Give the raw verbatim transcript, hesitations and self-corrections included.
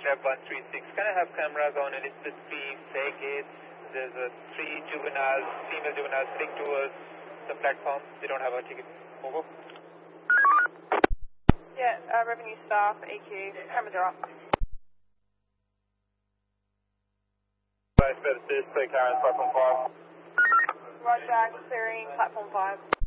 F one three six. Can I have cameras on Elizabeth Street, Bay Gate? There's a three juveniles, female juveniles sitting towards the platform. They don't have a ticket. Over. Yeah, uh, revenue staff, A Q, cameras are up. Vice President, play Karen, platform five. Roger, clearing platform five.